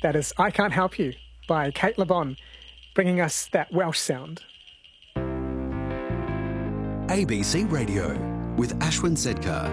That is I Can't Help You by Kate LeBon, bringing us that Welsh sound. ABC Radio with Ashwin Sedkar.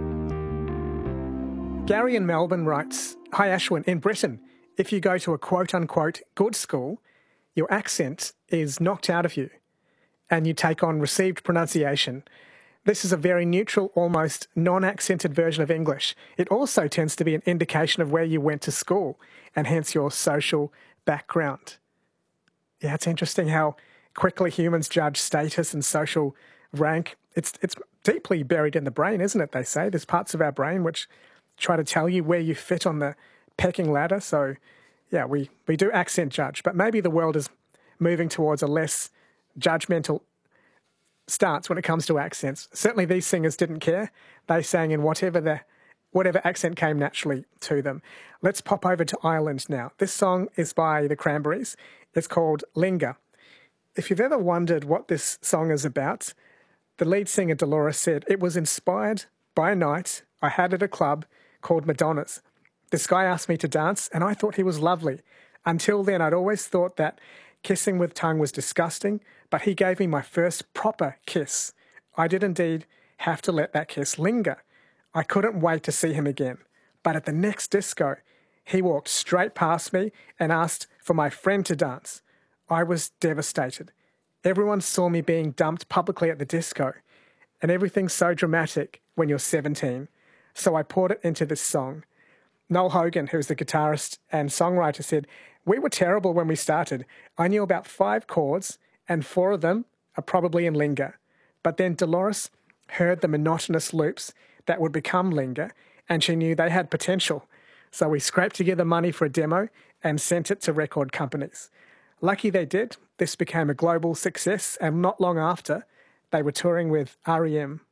Gary in Melbourne writes, "Hi Ashwin, in Britain, if you go to a quote-unquote good school, your accent is knocked out of you and you take on received pronunciation. This is a very neutral, almost non-accented version of English. It also tends to be an indication of where you went to school and hence your social background." Yeah, it's interesting how quickly humans judge status and social rank. It's deeply buried in the brain, isn't it, they say? There's parts of our brain which try to tell you where you fit on the pecking ladder. So, yeah, we do accent judge, but maybe the world is moving towards a less judgmental stance when it comes to accents. Certainly these singers didn't care. They sang in whatever accent came naturally to them. Let's pop over to Ireland now. This song is by the Cranberries. It's called Linger. If you've ever wondered what this song is about, the lead singer Dolores said, "It was inspired by a night I had at a club called Madonna's. This guy asked me to dance and I thought he was lovely. Until then, I'd always thought that kissing with tongue was disgusting, but he gave me my first proper kiss. I did indeed have to let that kiss linger. I couldn't wait to see him again. But at the next disco, he walked straight past me and asked for my friend to dance. I was devastated. Everyone saw me being dumped publicly at the disco, and everything's so dramatic when you're 17. So I poured it into this song." Noel Hogan, who's the guitarist and songwriter, said, "We were terrible when we started. I knew about 5 chords, and 4 of them are probably in Linger. But then Dolores heard the monotonous loops that would become Linger, and she knew they had potential. So we scraped together money for a demo and sent it to record companies. Lucky they did. This became a global success, and not long after, they were touring with R.E.M.